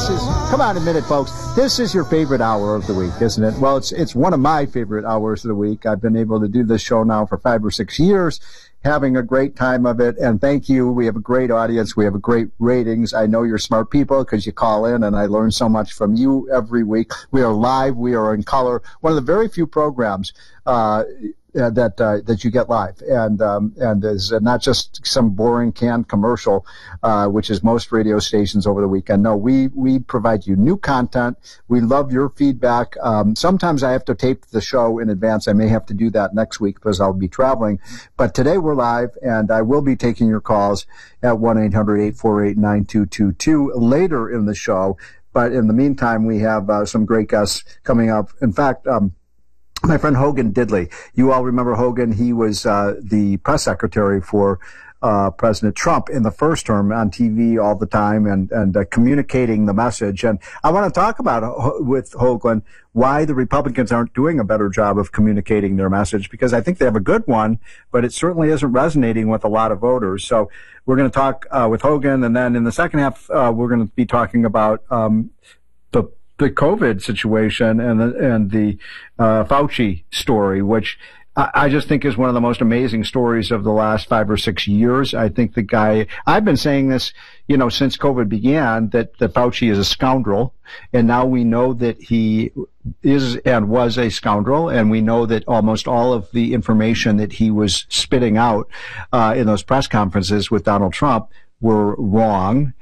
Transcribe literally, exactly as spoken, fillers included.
this is, come on, admit it, folks. This is your favorite hour of the week, isn't it? Well, it's it's one of my favorite hours of the week. I've been able to do this show now for five or six years, having a great time of it. And thank you. We have a great audience. We have a great ratings. I know you're smart people because you call in, and I learn so much from you every week. We are live. We are in color. One of the very few programs uh Uh, that uh, that you get live, and um, and is not just some boring canned commercial, uh, which is most radio stations over the weekend. No, we we provide you new content. We love your feedback. Um, sometimes I have to tape the show in advance. I may have to do that next week because I'll be traveling. But today we're live, and I will be taking your calls at one eight hundred eight four eight nine two two two later in the show. But in the meantime, we have uh, some great guests coming up. In fact, um, my friend Hogan Diddley. You all remember Hogan. He was uh, the press secretary for uh, President Trump in the first term, on T V all the time, and, and uh, communicating the message. And I want to talk about uh, with Hogan why the Republicans aren't doing a better job of communicating their message, because I think they have a good one, but it certainly isn't resonating with a lot of voters. So we're going to talk uh, with Hogan, and then in the second half, uh, we're going to be talking about um, the the COVID situation and the, and the uh, Fauci story, which I, I just think is one of the most amazing stories of the last five or six years. I think the guy, I've been saying this, you know, since COVID began, that, that Fauci is a scoundrel. And now we know that he is and was a scoundrel. And we know that almost all of the information that he was spitting out uh, in those press conferences with Donald Trump were wrong.